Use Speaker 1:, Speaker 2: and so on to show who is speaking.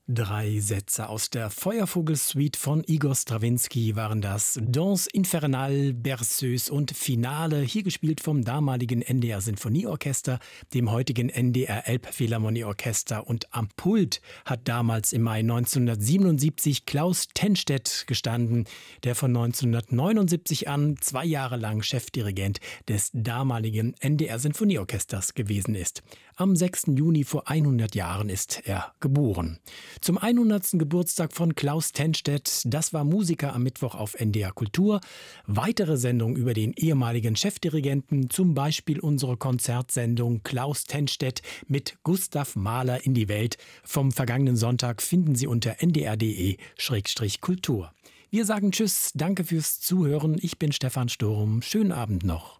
Speaker 1: Drei Sätze aus der Feuervogel-Suite von Igor Strawinski waren das. Danse Infernale, Berceuse und Finale, hier gespielt vom damaligen NDR Sinfonieorchester, dem heutigen NDR Elbphilharmonieorchester. Und am Pult hat damals im Mai 1977 Klaus Tennstedt gestanden, der von 1979 an 2 Jahre lang Chefdirigent des damaligen NDR Sinfonieorchesters gewesen ist. Am 6. Juni vor 100 Jahren ist er geboren. Zum 100. Geburtstag von Klaus Tennstedt, das war Musiker am Mittwoch auf NDR Kultur. Weitere Sendungen über den ehemaligen Chefdirigenten, zum Beispiel unsere Konzertsendung Klaus Tennstedt mit Gustav Mahler in die Welt, vom vergangenen Sonntag finden Sie unter ndr.de/kultur. Wir sagen Tschüss, danke fürs Zuhören. Ich bin Stefan Sturm. Schönen Abend noch.